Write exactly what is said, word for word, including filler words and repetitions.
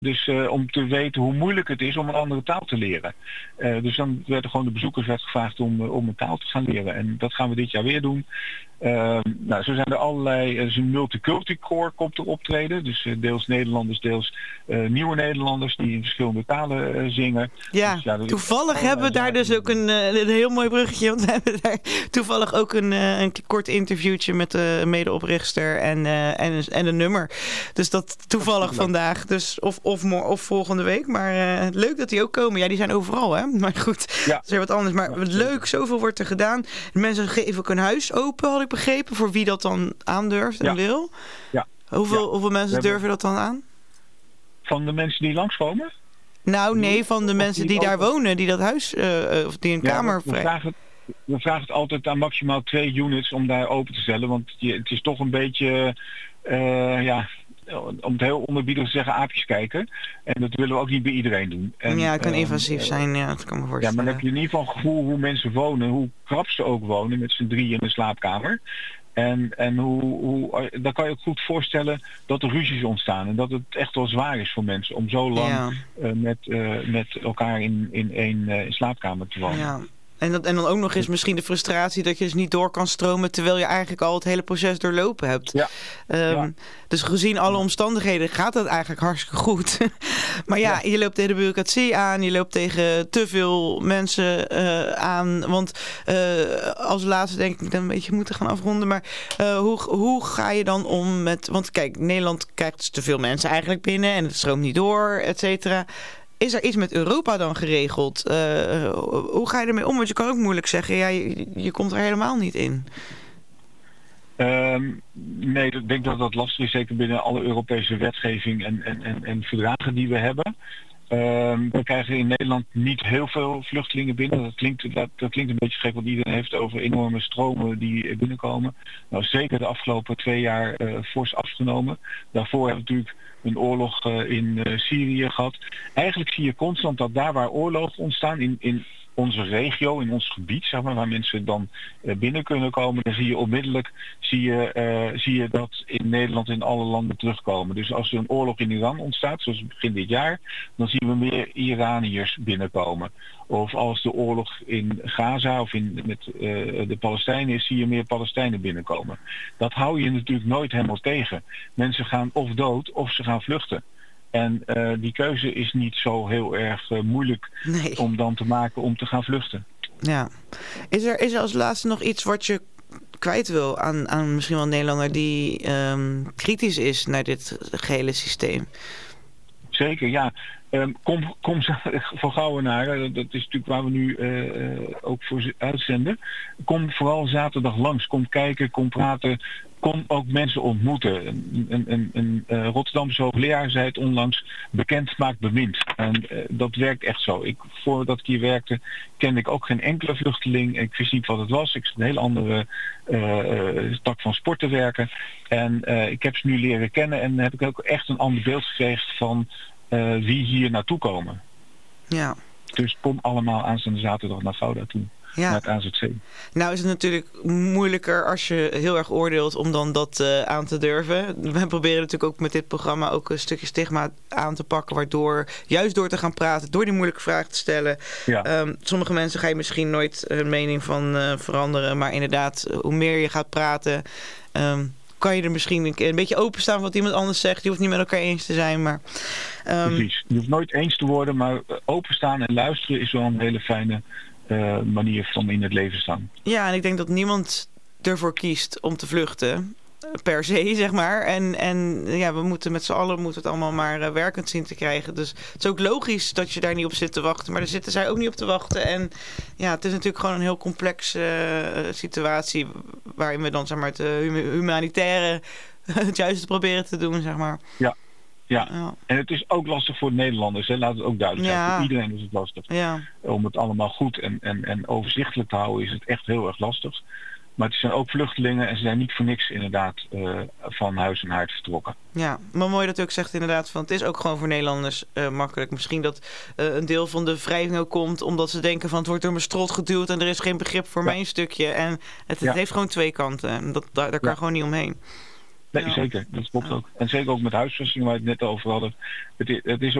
Dus uh, om te weten hoe moeilijk het is om een andere taal te leren. Uh, dus dan werden gewoon de bezoekers werd gevraagd om, uh, om een taal te gaan leren. En dat gaan we dit jaar weer doen. Uh, nou, zo zijn er allerlei, er is een multiculti core komt er optreden. Dus uh, deels Nederlanders, deels uh, nieuwe Nederlanders die in verschillende talen uh, zingen. Ja, dus, ja toevallig hebben we daar dus ook een, een heel mooi bruggetje. Want we hebben daar toevallig ook een, een kort interviewtje met de medeoprichter en, uh, en, een, en een nummer. Dus dat toevallig vandaag. Dus of, of, of volgende week. Maar uh, leuk dat die ook komen. Ja, die zijn overal, hè. Maar goed, ja. dat is weer wat anders. Maar ja, leuk, zoveel wordt er gedaan. Mensen geven ook een huis open, had ik begrepen, voor wie dat dan aandurft en ja. wil. Ja. Hoeveel, ja. hoeveel mensen hebben... durven dat dan aan? Van de mensen die langskomen? Nou, nee, van de of mensen die, die daar wonen, die dat huis, uh, of die een ja, kamer... We vragen, het, we vragen het altijd aan maximaal twee units om daar open te stellen. Want je, het is toch een beetje, uh, ja, om het heel onderbiedig te zeggen, aapjes kijken. En dat willen we ook niet bij iedereen doen. En, ja, het kan uh, invasief uh, zijn, ja, dat kan me voorstellen. Ja, maar dan heb je in ieder geval een gevoel hoe mensen wonen, hoe krap ze ook wonen met z'n drieën in de slaapkamer. En, en hoe, hoe, dan kan je ook goed voorstellen dat er ruzies ontstaan. En dat het echt wel zwaar is voor mensen om zo lang ja. uh, met, uh, met elkaar in, in één uh, slaapkamer te wonen. Ja. En, dat, en dan ook nog eens misschien de frustratie dat je dus niet door kan stromen terwijl je eigenlijk al het hele proces doorlopen hebt. Ja. Um, ja. Dus gezien alle omstandigheden gaat dat eigenlijk hartstikke goed. Maar ja, ja, je loopt tegen de bureaucratie aan, je loopt tegen te veel mensen uh, aan. Want uh, als laatste denk ik dan een beetje moeten gaan afronden. Maar uh, hoe, hoe ga je dan om met... Want kijk, Nederland krijgt dus te veel mensen eigenlijk binnen en het stroomt niet door, et cetera. Is er iets met Europa dan geregeld? Uh, hoe ga je ermee om? Want je kan ook moeilijk zeggen, ja, je, je komt er helemaal niet in. Um, nee, ik denk dat dat lastig is, zeker binnen alle Europese wetgeving en, en, en, en verdragen die we hebben. Um, we krijgen in Nederland niet heel veel vluchtelingen binnen. Dat klinkt, dat, dat klinkt een beetje gek, want iedereen heeft over enorme stromen die binnenkomen. Nou, zeker de afgelopen twee jaar uh, fors afgenomen. Daarvoor hebben we natuurlijk een oorlog uh, in uh, Syrië gehad. Eigenlijk zie je constant dat daar waar oorlogen ontstaan in, in onze regio, in ons gebied, zeg maar, waar mensen dan uh, binnen kunnen komen, dan zie je onmiddellijk zie je, uh, zie je dat in Nederland in alle landen terugkomen. Dus als er een oorlog in Iran ontstaat, zoals begin dit jaar, dan zien we meer Iraniërs binnenkomen. Of als de oorlog in Gaza of in, met uh, de Palestijnen is, zie je meer Palestijnen binnenkomen. Dat hou je natuurlijk nooit helemaal tegen. Mensen gaan of dood of ze gaan vluchten. En uh, die keuze is niet zo heel erg uh, moeilijk nee. om dan te maken om te gaan vluchten. Ja. Is er, is er als laatste nog iets wat je kwijt wil aan, aan misschien wel een Nederlander die um, kritisch is naar dit gehele systeem? Zeker, ja. Um, kom, kom voor Gouwenaren, dat is natuurlijk waar we nu uh, ook voor uitzenden. Kom vooral zaterdag langs, kom kijken, kom praten. Kom ook mensen ontmoeten. Een, een, een, een uh, Rotterdamse hoogleraar zei het onlangs, bekend maakt bemind. En uh, dat werkt echt zo. Ik, voordat ik hier werkte, kende ik ook geen enkele vluchteling. Ik wist niet wat het was. Ik zat een hele andere uh, uh, tak van sport te werken. En uh, ik heb ze nu leren kennen en heb ik ook echt een ander beeld gekregen van uh, wie hier naartoe komen. Ja. Dus kom allemaal aanstaande zaterdag naar Gouda toe. Ja. Naar het A Z C. Nou is het natuurlijk moeilijker als je heel erg oordeelt om dan dat uh, aan te durven. We proberen natuurlijk ook met dit programma ook een stukje stigma aan te pakken, waardoor juist door te gaan praten, door die moeilijke vragen te stellen. Ja. Um, sommige mensen ga je misschien nooit hun mening van uh, veranderen, maar inderdaad, hoe meer je gaat praten, um, kan je er misschien een, een beetje openstaan voor wat iemand anders zegt. Je hoeft niet met elkaar eens te zijn, maar... Um, Precies. Je hoeft nooit eens te worden, maar openstaan en luisteren is wel een hele fijne Uh, manier van in het leven staan. Ja, en ik denk dat niemand ervoor kiest om te vluchten. Per se, zeg maar. En, en ja, we moeten met z'n allen moeten het allemaal maar uh, werkend zien te krijgen. Dus het is ook logisch dat je daar niet op zit te wachten. Maar daar zitten zij ook niet op te wachten. En ja, het is natuurlijk gewoon een heel complexe uh, situatie waarin we dan, zeg maar, het uh, humanitaire het juiste proberen te doen, zeg maar. Ja. Ja. ja, en het is ook lastig voor de Nederlanders, hè? Laat het ook duidelijk zijn. Ja. Voor iedereen is het lastig. Ja. Om het allemaal goed en, en, en overzichtelijk te houden is het echt heel erg lastig. Maar het zijn ook vluchtelingen en ze zijn niet voor niks inderdaad uh, van huis en haard vertrokken. Ja, maar mooi dat u ook zegt inderdaad van het is ook gewoon voor Nederlanders uh, makkelijk. Misschien dat uh, een deel van de wrijving ook komt omdat ze denken van het wordt door mijn strot geduwd en er is geen begrip voor ja. mijn stukje. En het, het ja. heeft gewoon twee kanten. Dat, daar daar kan ja. gewoon niet omheen. Nee, Ja. zeker. Dat klopt Ja. ook. En zeker ook met huisvesting waar we het net over hadden. Het, i- het is